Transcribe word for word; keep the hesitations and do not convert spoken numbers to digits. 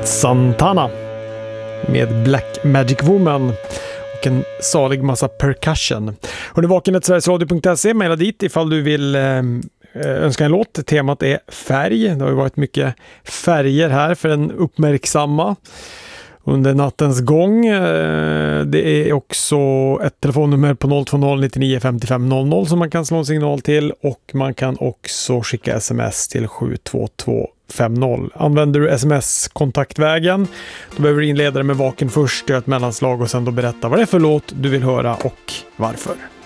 Santana med Black Magic Woman och en salig massa percussion. Och det vakenet sveriges radio punkt se, mejla dit ifall du vill eh, önska en låt. Temat är färg. Det har ju varit mycket färger här för den uppmärksamma under nattens gång. Det är också ett telefonnummer på noll två noll nio nio fem fem noll noll som man kan slå en signal till, och man kan också skicka sms till sju två två fem noll. Använder du sms-kontaktvägen, då behöver du inleda det med vaken först, göra ett mellanslag och sen då berätta vad det är för låt du vill höra och varför.